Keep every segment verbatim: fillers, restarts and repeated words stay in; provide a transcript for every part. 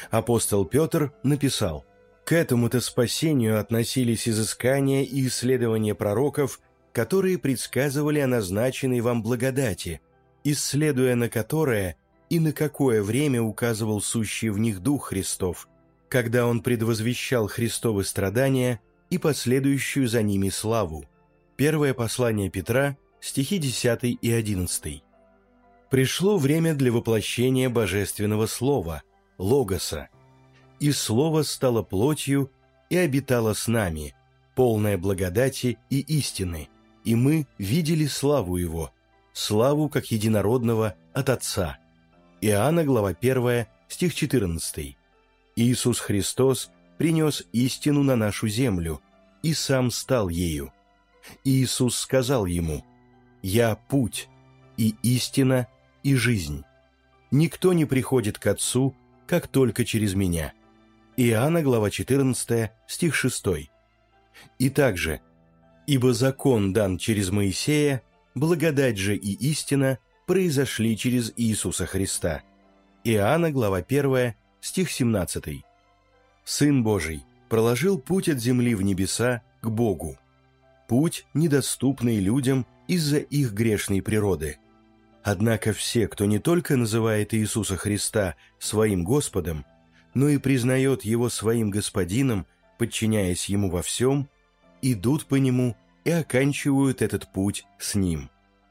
Апостол Петр написал: «К этому-то спасению относились изыскания и исследования пророков, которые предсказывали о назначенной вам благодати, исследуя на которое и на какое время указывал сущий в них Дух Христов, когда Он предвозвещал Христовы страдания и последующую за ними славу». Первое послание Петра, стихи десятый и одиннадцатый. Пришло время для воплощения Божественного Слова, Логоса. «И Слово стало плотью и обитало с нами, полное благодати и истины, и мы видели славу Его, славу как единородного от Отца». Иоанна, глава первая, стих четырнадцатый. Иисус Христос принес истину на нашу землю и Сам стал ею. Иисус сказал ему: «Я путь, и истина, и жизнь. Никто не приходит к Отцу, как только через Меня». Иоанна, глава четырнадцатая, стих шестой. И также: «Ибо закон дан через Моисея, благодать же и истина произошли через Иисуса Христа». Иоанна, глава первая, стих семнадцатый. Сын Божий проложил путь от земли в небеса к Богу. Путь, недоступный людям из-за их грешной природы. Однако все, кто не только называет Иисуса Христа своим Господом, но и признает Его своим Господином, подчиняясь Ему во всем, идут по Нему и оканчивают этот путь с Ним.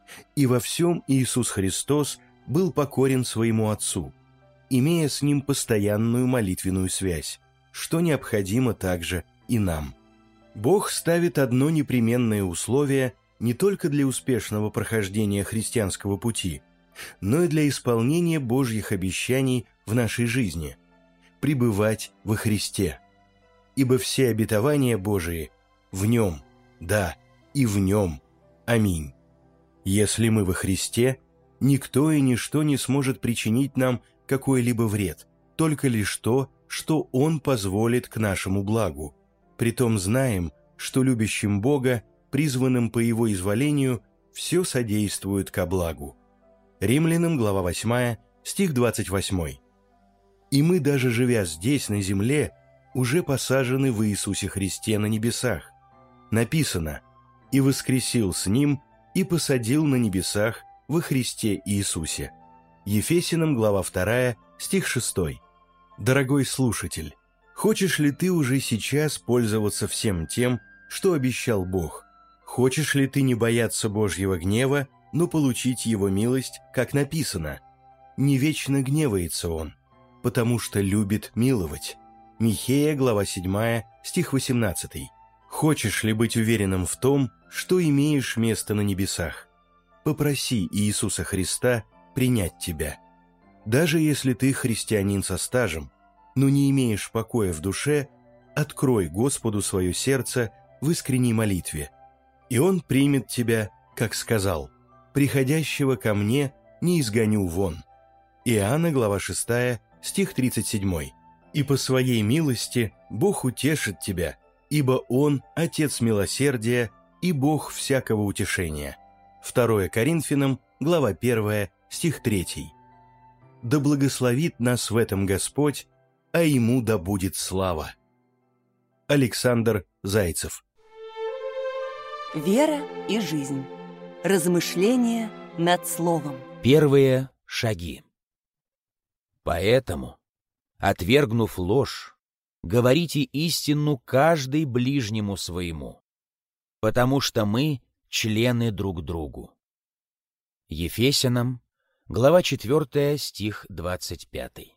И во всем Иисус Христос был покорен своему Отцу, имея с Ним постоянную молитвенную связь, что необходимо также и нам. Бог ставит одно непременное условие не только для успешного прохождения христианского пути, но и для исполнения Божьих обещаний в нашей жизни – пребывать во Христе. Ибо все обетования Божии в Нем, да, и в Нем. Аминь. Если мы во Христе, никто и ничто не сможет причинить нам какой-либо вред, только лишь то, что Он позволит к нашему благу. Притом знаем, что любящим Бога, призванным по Его изволению, все содействует ко благу. Римлянам, глава восьмая, стих двадцать восьмой. И мы, даже живя здесь, на земле, уже посажены в Иисусе Христе на небесах. Написано: «И воскресил с Ним, и посадил на небесах во Христе Иисусе». Ефесянам, глава вторая, стих шестой. Дорогой слушатель, хочешь ли ты уже сейчас пользоваться всем тем, что обещал Бог? Хочешь ли ты не бояться Божьего гнева, но получить Его милость, как написано? «Не вечно гневается Он, потому что любит миловать». Михея, глава седьмая, стих восемнадцатый. Хочешь ли быть уверенным в том, что имеешь место на небесах? Попроси Иисуса Христа принять тебя. Даже если ты христианин со стажем, но не имеешь покоя в душе, открой Господу свое сердце в искренней молитве, и Он примет тебя, как сказал: «Приходящего ко мне не изгоню вон». Иоанна, глава шестая, стих тридцать седьмой. «И по своей милости Бог утешит тебя, ибо Он – Отец милосердия и Бог всякого утешения». Второе Коринфянам, глава первая, стих третий. Да благословит нас в этом Господь, а Ему да будет слава. Александр Зайцев. Вера и жизнь. Размышления над Словом. Первые шаги. Поэтому, отвергнув ложь, говорите истину каждый ближнему своему, потому что мы члены друг другу. Ефесянам, глава четвертая, стих двадцать пятый.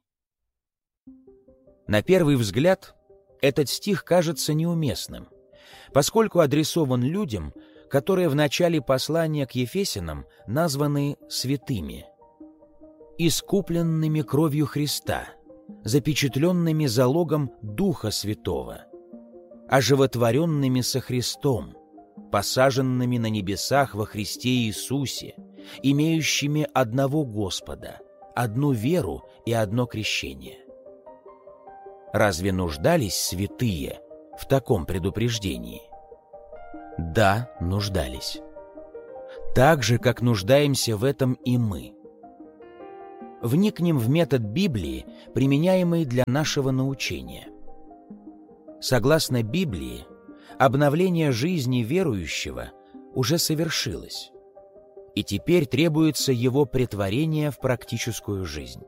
На первый взгляд, этот стих кажется неуместным, поскольку адресован людям, которые в начале послания к Ефесянам названы святыми, искупленными кровью Христа, запечатленными залогом Духа Святого, оживотворенными со Христом, посаженными на небесах во Христе Иисусе, имеющими одного Господа, одну веру и одно крещение. Разве нуждались святые в таком предупреждении? Да, нуждались. Так же, как нуждаемся в этом и мы. вникнем в метод Библии, применяемый для нашего научения. Согласно Библии, обновление жизни верующего уже совершилось, и теперь требуется его претворение в практическую жизнь.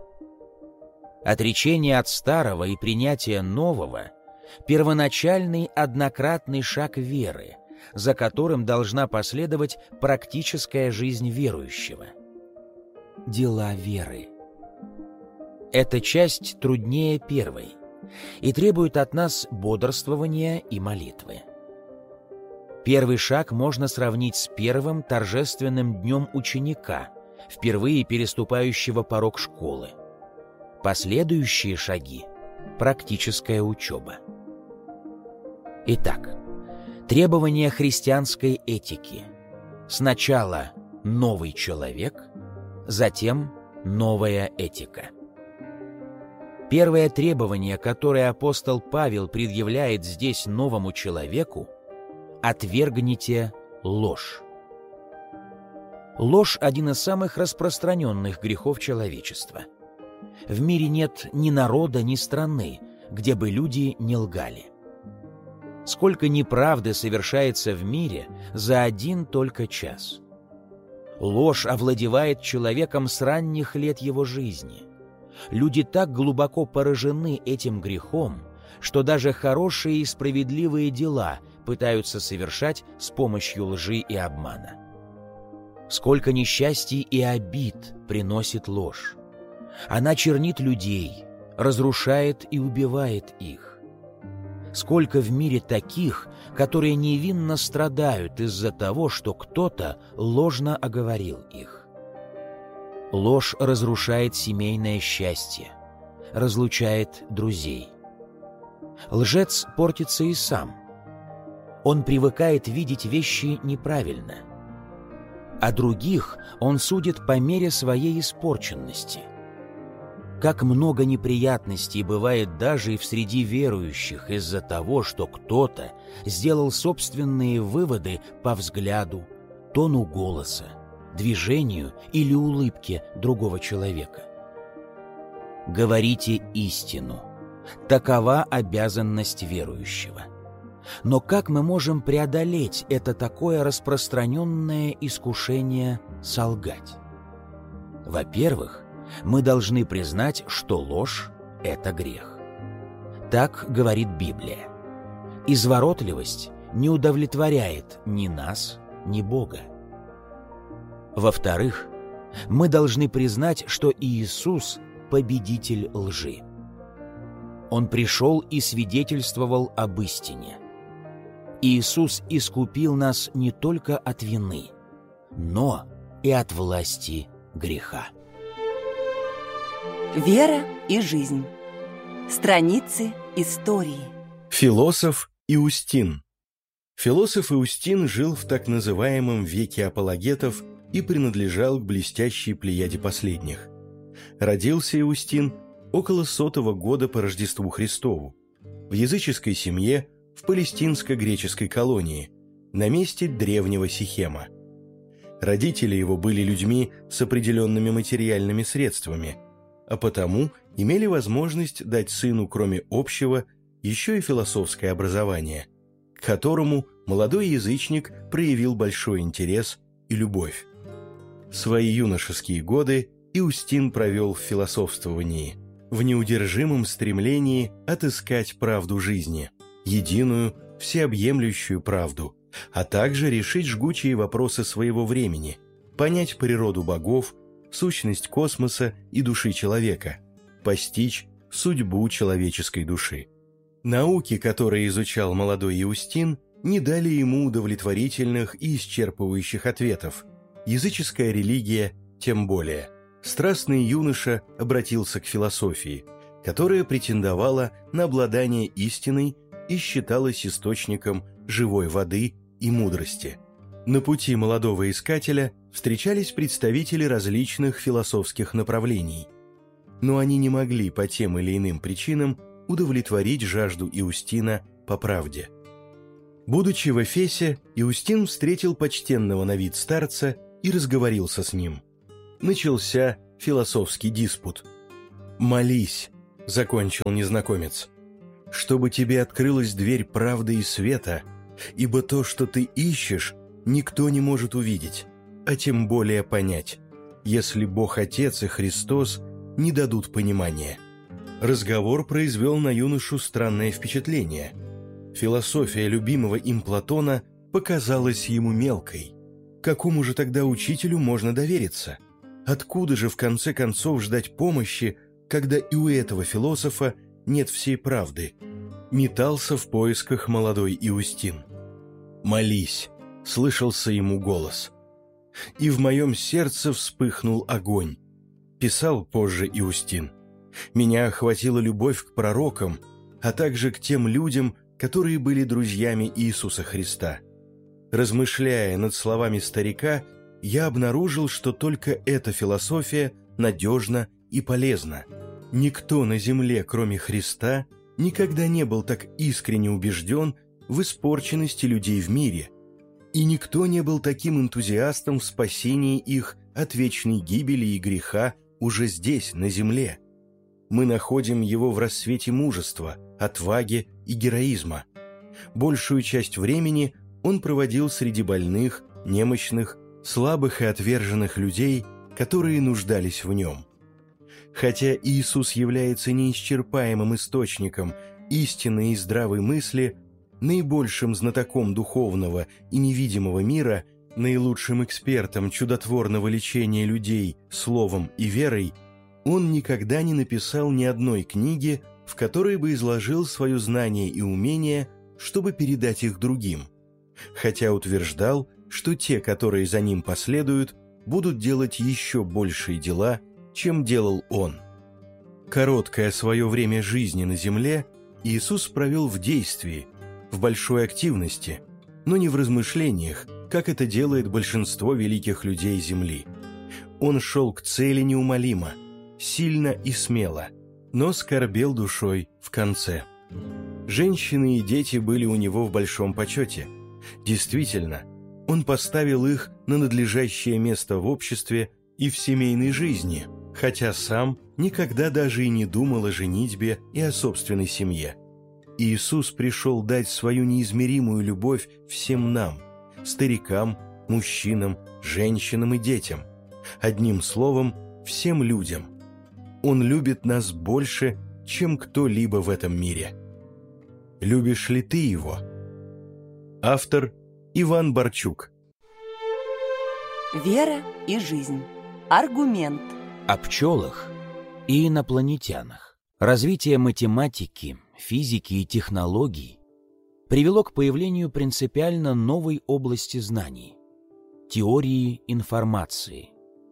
Отречение от старого и принятие нового – первоначальный однократный шаг веры, за которым должна последовать практическая жизнь верующего. Дела веры. Эта часть труднее первой и требует от нас бодрствования и молитвы. Первый шаг можно сравнить с первым торжественным днем ученика, впервые переступающего порог школы. Последующие шаги – практическая учеба. Итак, требования христианской этики. Сначала новый человек, затем новая этика. Первое требование, которое апостол Павел предъявляет здесь новому человеку – отвергните ложь. Ложь – один из самых распространенных грехов человечества. В мире нет ни народа, ни страны, где бы люди не лгали. Сколько неправды совершается в мире за один только час. Ложь овладевает человеком с ранних лет его жизни. Люди так глубоко поражены этим грехом, что даже хорошие и справедливые дела пытаются совершать с помощью лжи и обмана. Сколько несчастий и обид приносит ложь. Она чернит людей, разрушает и убивает их. Сколько в мире таких, которые невинно страдают из-за того, что кто-то ложно оговорил их. Ложь разрушает семейное счастье, разлучает друзей. Лжец портится и сам. Он привыкает видеть вещи неправильно. А других он судит по мере своей испорченности. Как много неприятностей бывает даже и в среди верующих из-за того, что кто-то сделал собственные выводы по взгляду, тону голоса, движению или улыбке другого человека. Говорите истину. Такова обязанность верующего. Но как мы можем преодолеть это такое распространенное искушение солгать? Во-первых, мы должны признать, что ложь – это грех. Так говорит Библия. Изворотливость не удовлетворяет ни нас, ни Бога. Во-вторых, мы должны признать, что Иисус – победитель лжи. Он пришел и свидетельствовал об истине. Иисус искупил нас не только от вины, но и от власти греха. Вера и жизнь. Страницы истории. Философ Иустин. Философ Иустин жил в так называемом веке апологетов и принадлежал к блестящей плеяде последних. Родился Иустин около сотого года по Рождеству Христову в языческой семье в палестинско-греческой колонии на месте древнего Сихема. Родители его были людьми с определенными материальными средствами, а потому имели возможность дать сыну, кроме общего, еще и философское образование, к которому молодой язычник проявил большой интерес и любовь. Свои юношеские годы Иустин провел в философствовании, в неудержимом стремлении отыскать правду жизни, единую, всеобъемлющую правду, а также решить жгучие вопросы своего времени, понять природу богов, сущность космоса и души человека, постичь судьбу человеческой души. Науки, которые изучал молодой Иустин, не дали ему удовлетворительных и исчерпывающих ответов. Языческая религия тем более. Страстный юноша обратился к философии, которая претендовала на обладание истиной и считалась источником живой воды и мудрости. На пути молодого искателя встречались представители различных философских направлений, но они не могли по тем или иным причинам удовлетворить жажду Иустина по правде. Будучи в Эфесе, Иустин встретил почтенного на вид старца и разговорился с ним. Начался философский диспут. «Молись», — закончил незнакомец, — «чтобы тебе открылась дверь правды и света, ибо то, что ты ищешь, никто не может увидеть, а тем более понять, если Бог Отец и Христос не дадут понимания». Разговор произвел на юношу странное впечатление. Философия любимого им Платона показалась ему мелкой. Какому же тогда учителю можно довериться? Откуда же в конце концов ждать помощи, когда и у этого философа нет всей правды? Метался в поисках молодой Иустин. «Молись», — слышался ему голос. «И в моем сердце вспыхнул огонь», — писал позже Иустин. «Меня охватила любовь к пророкам, а также к тем людям, которые были друзьями Иисуса Христа. Размышляя над словами старика, я обнаружил, что только эта философия надежна и полезна. Никто на земле, кроме Христа, никогда не был так искренне убежден в испорченности людей в мире, и никто не был таким энтузиастом в спасении их от вечной гибели и греха уже здесь, на земле. Мы находим его в рассвете мужества, отваги и героизма. Большую часть времени он проводил среди больных, немощных, слабых и отверженных людей, которые нуждались в нем. Хотя Иисус является неисчерпаемым источником истинной и здравой мысли, наибольшим знатоком духовного и невидимого мира, наилучшим экспертом чудотворного лечения людей словом и верой, он никогда не написал ни одной книги, в которой бы изложил свое знание и умение, чтобы передать их другим, хотя утверждал, что те, которые за ним последуют, будут делать еще большие дела, чем делал он. Короткое свое время жизни на земле Иисус провел в действии, в большой активности, но не в размышлениях, как это делает большинство великих людей Земли. Он шел к цели неумолимо, сильно и смело, но скорбел душой в конце. Женщины и дети были у него в большом почете. Действительно, он поставил их на надлежащее место в обществе и в семейной жизни, хотя сам никогда даже и не думал о женитьбе и о собственной семье. Иисус пришел дать свою неизмеримую любовь всем нам, старикам, мужчинам, женщинам и детям, одним словом, всем людям. Он любит нас больше, чем кто-либо в этом мире. Любишь ли ты его? Автор Иван Барчук. Вера и жизнь. Аргумент. О пчелах и инопланетянах. Развитие математики, физики и технологий привело к появлению принципиально новой области знаний – теории информации.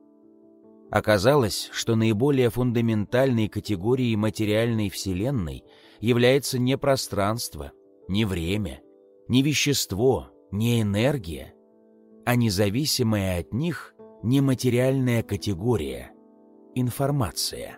Оказалось, что наиболее фундаментальной категорией материальной Вселенной является не пространство, не время, не вещество, не энергия, а независимая от них нематериальная категория – информация.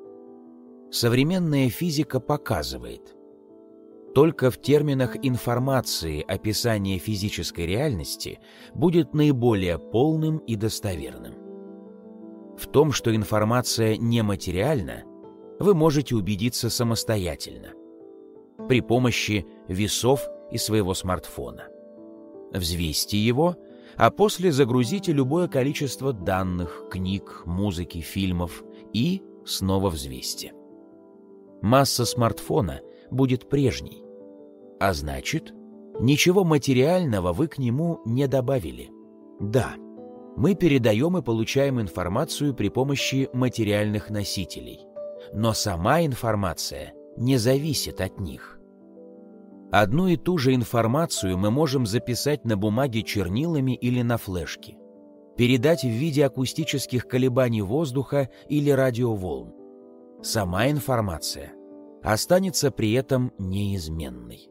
Современная физика показывает, только в терминах информации описание физической реальности будет наиболее полным и достоверным. В том, что информация нематериальна, вы можете убедиться самостоятельно при помощи весов и своего смартфона. Взвесьте его, а после загрузите любое количество данных, книг, музыки, фильмов и снова взвесьте. Масса смартфона будет прежней, а значит, ничего материального вы к нему не добавили. Да, мы передаем и получаем информацию при помощи материальных носителей, но сама информация не зависит от них. Одну и ту же информацию мы можем записать на бумаге чернилами или на флешке, передать в виде акустических колебаний воздуха или радиоволн. Сама информация останется при этом неизменной.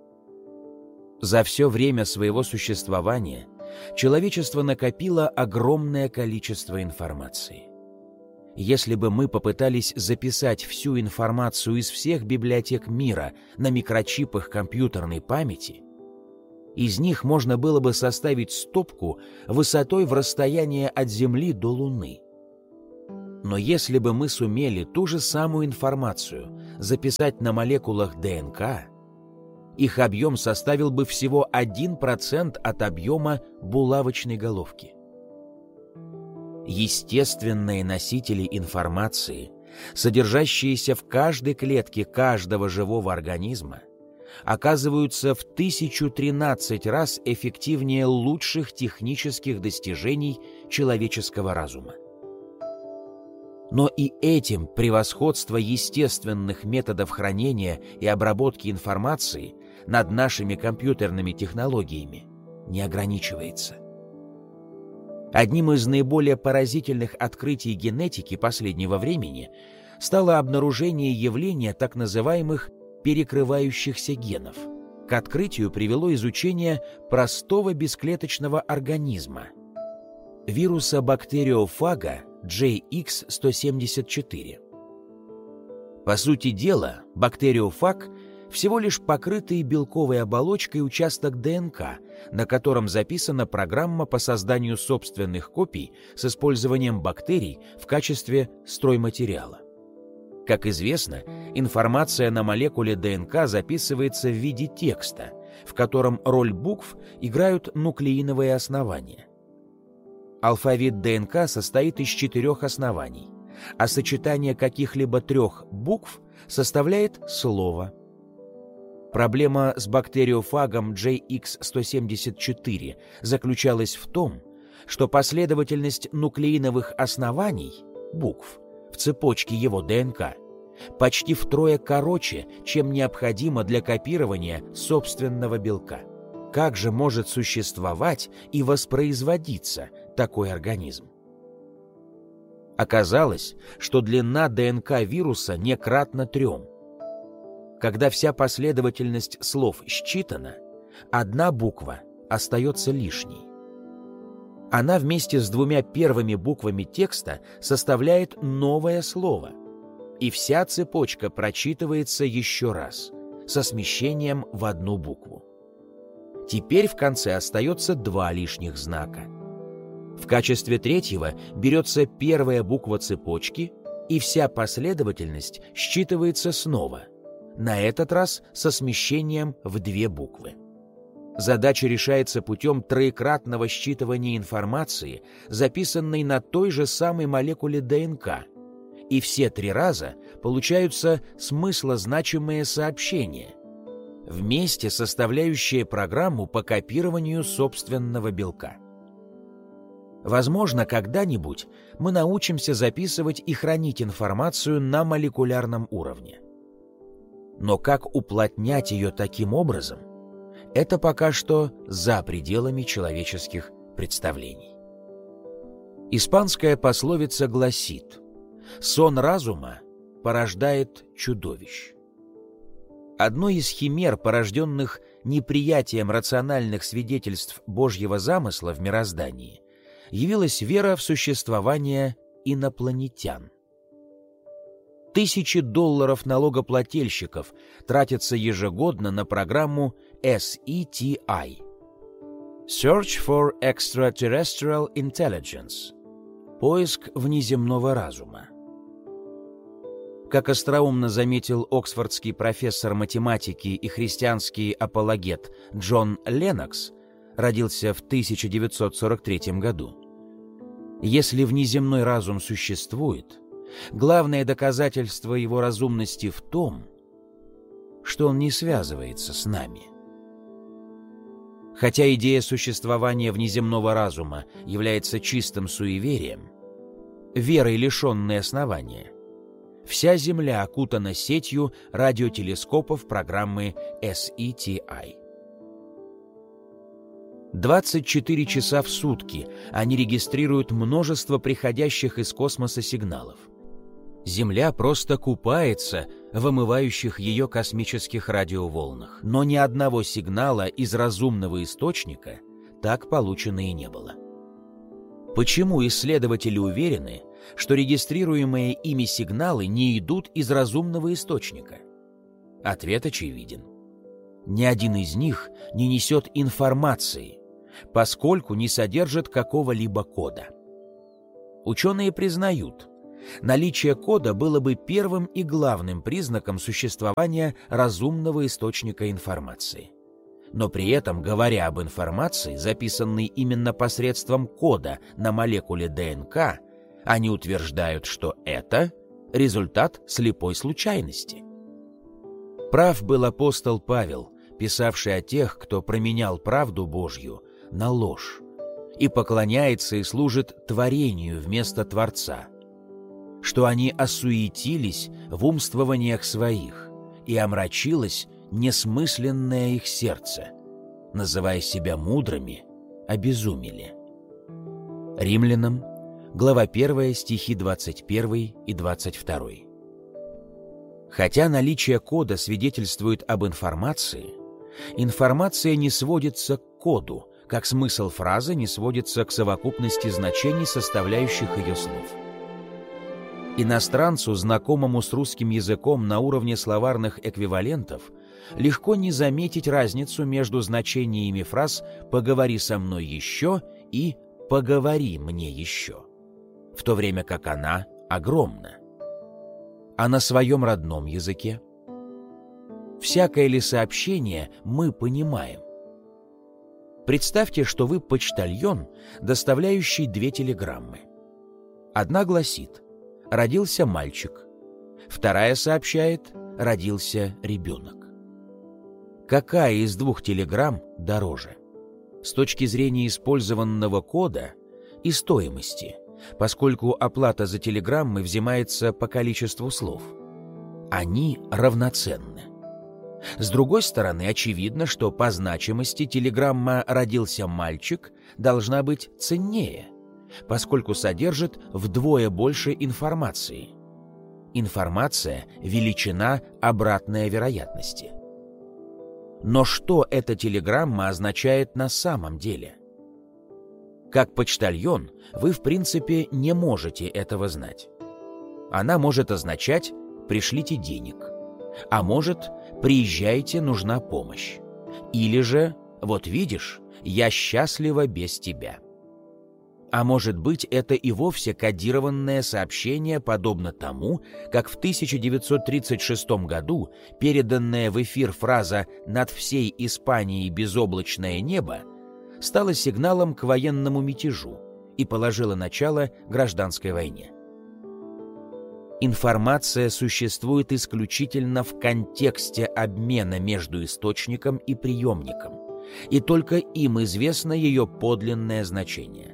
За все время своего существования человечество накопило огромное количество информации. Если бы мы попытались записать всю информацию из всех библиотек мира на микрочипах компьютерной памяти, из них можно было бы составить стопку высотой в расстояние от Земли до Луны. Но если бы мы сумели ту же самую информацию записать на молекулах ДНК, их объем составил бы всего один процент от объема булавочной головки. Естественные носители информации, содержащиеся в каждой клетке каждого живого организма, оказываются в тысячу тринадцать раз эффективнее лучших технических достижений человеческого разума. Но и этим превосходство естественных методов хранения и обработки информации над нашими компьютерными технологиями не ограничивается. Одним из наиболее поразительных открытий генетики последнего времени стало обнаружение явления так называемых перекрывающихся генов. К открытию привело изучение простого бесклеточного организма – вируса бактериофага джей икс сто семьдесят четыре. По сути дела, бактериофаг – всего лишь покрытый белковой оболочкой участок ДНК, на котором записана программа по созданию собственных копий с использованием бактерий в качестве стройматериала. Как известно, информация на молекуле ДНК записывается в виде текста, в котором роль букв играют нуклеиновые основания. Алфавит ДНК состоит из четырех оснований, а сочетание каких-либо трех букв составляет слово. Проблема с бактериофагом джей икс сто семьдесят четыре заключалась в том, что последовательность нуклеиновых оснований, букв, в цепочке его ДНК почти втрое короче, чем необходимо для копирования собственного белка. Как же может существовать и воспроизводиться такой организм? Оказалось, что длина ДНК вируса не кратна трем. Когда вся последовательность слов считана, одна буква остается лишней. Она вместе с двумя первыми буквами текста составляет новое слово, и вся цепочка прочитывается еще раз, со смещением в одну букву. Теперь в конце остается два лишних знака. В качестве третьего берется первая буква цепочки, и вся последовательность считывается снова, на этот раз со смещением в две буквы. Задача решается путем троекратного считывания информации, записанной на той же самой молекуле ДНК, и все три раза получаются смыслозначимые сообщения, вместе составляющие программу по копированию собственного белка. Возможно, когда-нибудь мы научимся записывать и хранить информацию на молекулярном уровне. Но как уплотнять ее таким образом, это пока что за пределами человеческих представлений. Испанская пословица гласит: «Сон разума порождает чудовищ». Одной из химер, порожденных неприятием рациональных свидетельств Божьего замысла в мироздании, явилась вера в существование инопланетян. Тысячи долларов налогоплательщиков тратятся ежегодно на программу эс и ти ай – Search for Extraterrestrial Intelligence – поиск внеземного разума. Как остроумно заметил оксфордский профессор математики и христианский апологет Джон Леннокс, родился в тысяча девятьсот сорок третьем году, если внеземной разум существует, главное доказательство его разумности в том, что он не связывается с нами. Хотя идея существования внеземного разума является чистым суеверием, верой лишенной основания, вся Земля окутана сетью радиотелескопов программы эс и ти ай. двадцать четыре часа в сутки они регистрируют множество приходящих из космоса сигналов. Земля просто купается в омывающих ее космических радиоволнах, но ни одного сигнала из разумного источника так получено и не было. Почему исследователи уверены, что регистрируемые ими сигналы не идут из разумного источника? Ответ очевиден. Ни один из них не несет информации, поскольку не содержит какого-либо кода. Ученые признают, наличие кода было бы первым и главным признаком существования разумного источника информации. Но при этом, говоря об информации, записанной именно посредством кода на молекуле ДНК, они утверждают, что это результат слепой случайности. Прав был апостол Павел, писавший о тех, кто променял правду Божью на ложь и поклоняется и служит творению вместо Творца, что они осуетились в умствованиях своих, и омрачилось несмысленное их сердце, называя себя мудрыми, обезумели. Римлянам, глава первая, стихи двадцать первый и двадцать второй. Хотя наличие кода свидетельствует об информации, информация не сводится к коду, как смысл фразы не сводится к совокупности значений, составляющих ее слов. Иностранцу, знакомому с русским языком на уровне словарных эквивалентов, легко не заметить разницу между значениями фраз «поговори со мной еще» и «поговори мне еще», в то время как она огромна. А на своем родном языке? Всякое ли сообщение мы понимаем? Представьте, что вы почтальон, доставляющий две телеграммы. Одна гласит: «Родился мальчик», вторая сообщает: «Родился ребенок». Какая из двух телеграмм дороже? С точки зрения использованного кода и стоимости, поскольку оплата за телеграммы взимается по количеству слов. Они равноценны. С другой стороны, очевидно, что по значимости телеграмма «Родился мальчик» должна быть ценнее, поскольку содержит вдвое больше информации. Информация – величина, обратная вероятности. Но что эта телеграмма означает на самом деле? Как почтальон, вы в принципе не можете этого знать. Она может означать «пришлите денег», а может «приезжайте, нужна помощь», или же «вот видишь, я счастлива без тебя». А может быть, это и вовсе кодированное сообщение, подобно тому, как в тысяча девятьсот тридцать шестом году переданная в эфир фраза «над всей Испанией безоблачное небо» стала сигналом к военному мятежу и положила начало гражданской войне. Информация существует исключительно в контексте обмена между источником и приемником, и только им известно ее подлинное значение.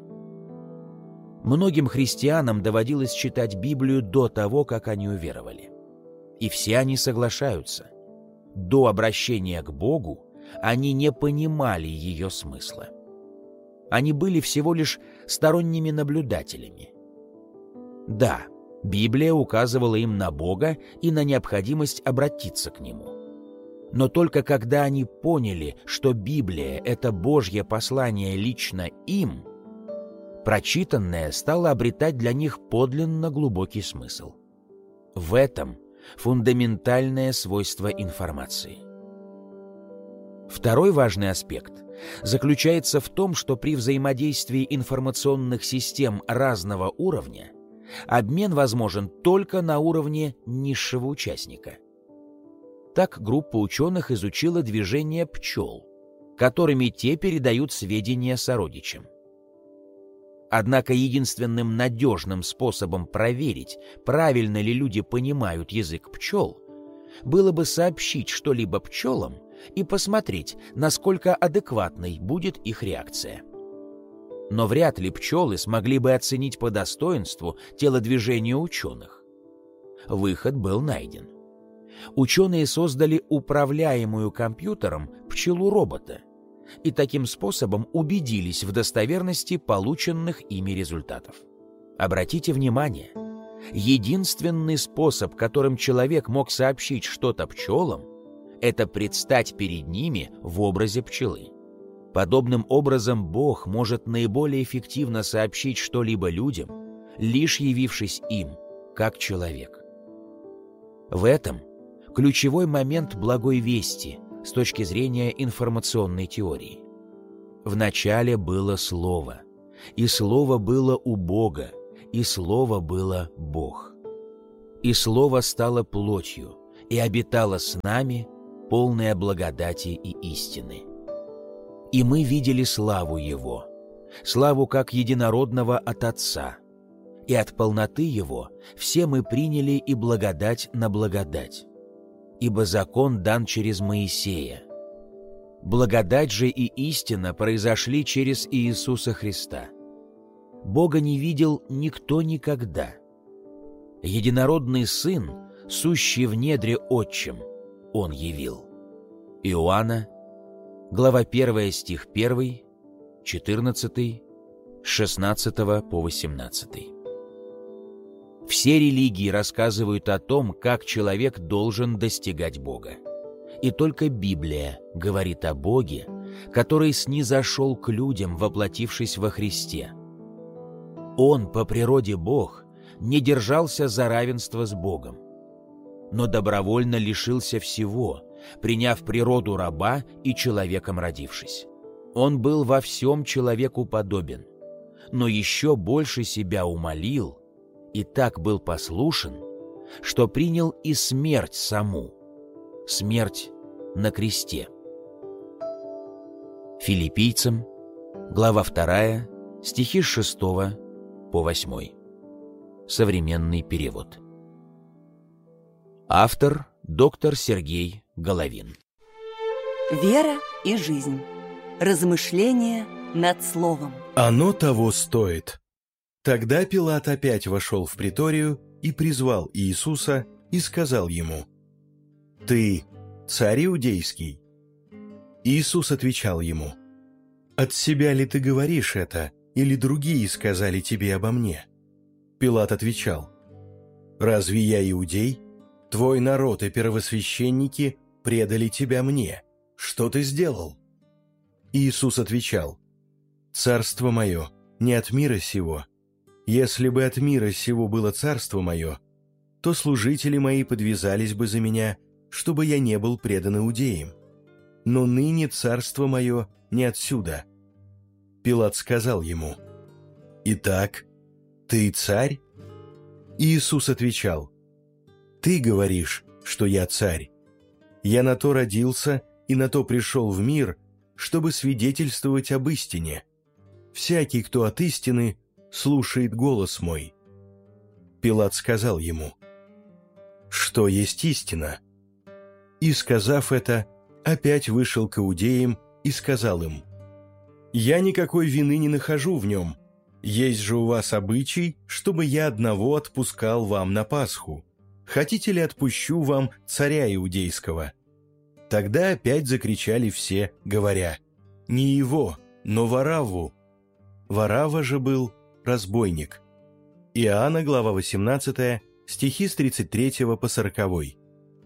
Многим христианам доводилось читать Библию до того, как они уверовали. И все они соглашаются. До обращения к Богу они не понимали ее смысла. Они были всего лишь сторонними наблюдателями. Да, Библия указывала им на Бога и на необходимость обратиться к Нему. Но только когда они поняли, что Библия — это Божье послание лично им, прочитанное стало обретать для них подлинно глубокий смысл. В этом фундаментальное свойство информации. Второй важный аспект заключается в том, что при взаимодействии информационных систем разного уровня обмен возможен только на уровне низшего участника. Так группа ученых изучила движение пчел, которыми те передают сведения сородичам. Однако единственным надежным способом проверить, правильно ли люди понимают язык пчел, было бы сообщить что-либо пчелам и посмотреть, насколько адекватной будет их реакция. Но вряд ли пчелы смогли бы оценить по достоинству телодвижение ученых. Выход был найден. Ученые создали управляемую компьютером пчелу-робота и таким способом убедились в достоверности полученных ими результатов. Обратите внимание, единственный способ, которым человек мог сообщить что-то пчелам, это предстать перед ними в образе пчелы. Подобным образом Бог может наиболее эффективно сообщить что-либо людям, лишь явившись им, как человек. В этом ключевой момент благой вести с точки зрения информационной теории. Вначале было Слово, и Слово было у Бога, и Слово было Бог. И Слово стало плотью, и обитало с нами, полное благодати и истины. И мы видели славу Его, славу как единородного от Отца, и от полноты Его все мы приняли и благодать на благодать. Ибо закон дан через Моисея. Благодать же и истина произошли через Иисуса Христа. Бога не видел никто никогда. Единородный Сын, сущий в недре Отчим, Он явил. Иоанна, глава первая, стих первый, четырнадцатый, с шестнадцатого по восемнадцатый. Все религии рассказывают о том, как человек должен достигать Бога. И только Библия говорит о Боге, который снизошел к людям, воплотившись во Христе. Он, по природе Бог, не держался за равенство с Богом, но добровольно лишился всего, приняв природу раба и человеком родившись. Он был во всем человеку подобен, но еще больше себя умалил и так был послушен, что принял и смерть саму, смерть на кресте. Филиппийцам, глава вторая, стихи с шестого по восьмой. Современный перевод. Автор доктор Сергей Головин. Вера и жизнь. Размышления над словом. Оно того стоит. Тогда Пилат опять вошел в приторию и призвал Иисуса и сказал ему: «Ты царь иудейский?» Иисус отвечал ему: «От себя ли ты говоришь это, или другие сказали тебе обо мне?» Пилат отвечал: «Разве я иудей? Твой народ и первосвященники предали тебя мне. Что ты сделал?» Иисус отвечал: «Царство мое не от мира сего. Если бы от мира сего было царство мое, то служители мои подвязались бы за меня, чтобы я не был предан иудеям. Но ныне царство мое не отсюда». Пилат сказал ему: «Итак, ты царь?» Иисус отвечал: «Ты говоришь, что я царь. Я на то родился и на то пришел в мир, чтобы свидетельствовать об истине. Всякий, кто от истины, слушает голос мой». Пилат сказал ему: «Что есть истина?» И, сказав это, опять вышел к иудеям и сказал им: «Я никакой вины не нахожу в нем. Есть же у вас обычай, чтобы я одного отпускал вам на Пасху. Хотите ли, отпущу вам царя иудейского?» Тогда опять закричали все, говоря: «Не его, но Варавву». Варавва же был разбойник. Иоанна, глава восемнадцатая, стихи с тридцать третьего по сороковой.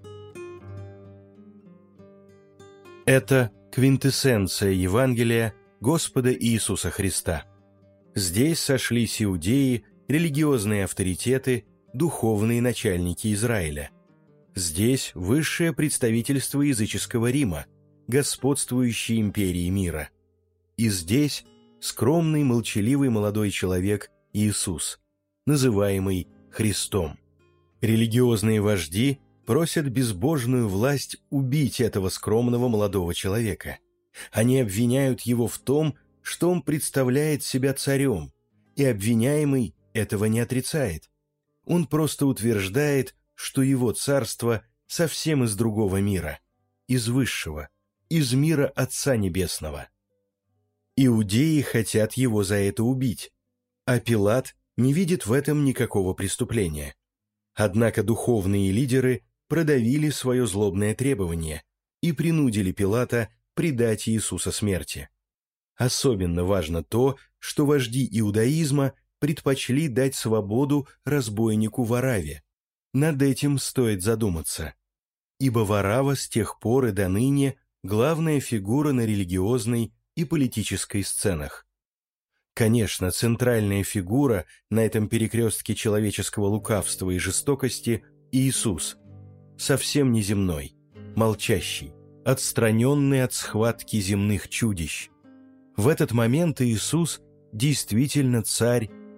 Это квинтэссенция Евангелия Господа Иисуса Христа. Здесь сошлись иудеи, религиозные авторитеты, духовные начальники Израиля. Здесь высшее представительство языческого Рима, господствующей империи мира. И здесь скромный, молчаливый молодой человек Иисус, называемый Христом. Религиозные вожди просят безбожную власть убить этого скромного молодого человека. Они обвиняют его в том, что он представляет себя царем, и обвиняемый этого не отрицает. Он просто утверждает, что его царство совсем из другого мира, из высшего, из мира Отца Небесного. Иудеи хотят его за это убить, а Пилат не видит в этом никакого преступления. Однако духовные лидеры продавили свое злобное требование и принудили Пилата предать Иисуса смерти. Особенно важно то, что вожди иудаизма предпочли дать свободу разбойнику Варавве. Над этим стоит задуматься, ибо Варавва с тех пор и до ныне главная фигура на религиозной и политической сценах. Конечно, центральная фигура на этом перекрестке человеческого лукавства и жестокости – Иисус, совсем неземной, молчащий, отстраненный от схватки земных чудищ. В этот момент Иисус действительно царь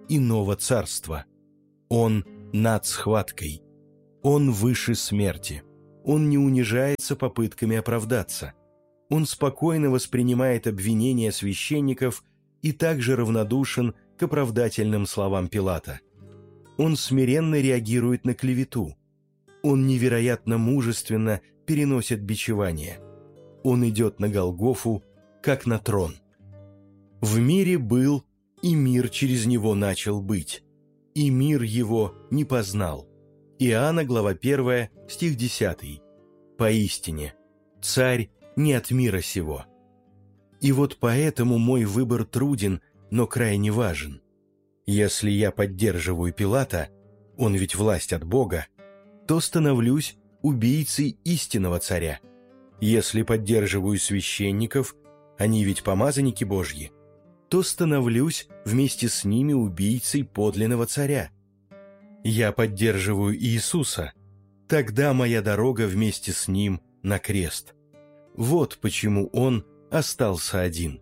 иного царства. Он над схваткой. Он выше смерти. Он не унижается попытками оправдаться. Он спокойно воспринимает обвинения священников и также равнодушен к оправдательным словам Пилата. Он смиренно реагирует на клевету. Он невероятно мужественно переносит бичевание. Он идет на Голгофу, как на трон. В мире был, и мир через него начал быть, и мир его не познал. Иоанна, глава первая, стих десятый. Поистине, царь не от мира сего. И вот поэтому мой выбор труден, но крайне важен. Если я поддерживаю Пилата, он ведь власть от Бога, то становлюсь убийцей истинного царя. Если поддерживаю священников, они ведь помазанники Божьи, то становлюсь вместе с ними убийцей подлинного царя. Я поддерживаю Иисуса, тогда моя дорога вместе с Ним на крест. Вот почему Он остался один.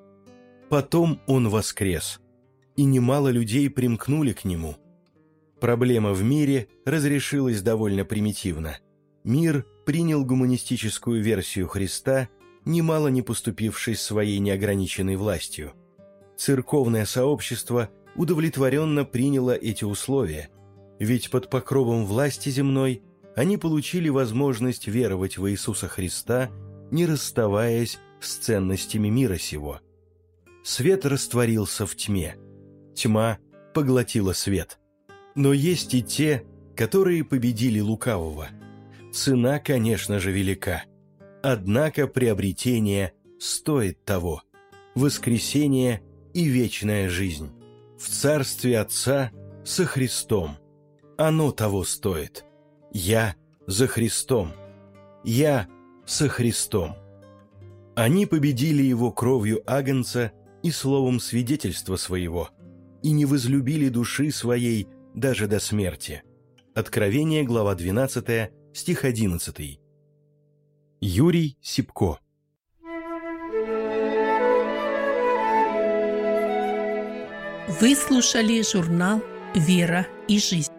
Потом Он воскрес, и немало людей примкнули к Нему. Проблема в мире разрешилась довольно примитивно. Мир принял гуманистическую версию Христа, немало не поступившись своей неограниченной властью. Церковное сообщество удовлетворенно приняло эти условия, ведь под покровом власти земной они получили возможность веровать в Иисуса Христа, не расставаясь с ценностями мира сего. Свет растворился в тьме, тьма поглотила свет. Но есть и те, которые победили лукавого. Цена, конечно же, велика. Однако приобретение стоит того. Воскресение и вечная жизнь. В Царстве Отца со Христом. Оно того стоит. Я за Христом. Я со Христом. Они победили Его кровью агнца и словом свидетельства своего, и не возлюбили души своей даже до смерти. Откровение, глава двенадцатая, стих одиннадцатый. Юрий Сипко. Вы слушали журнал «Вера и жизнь».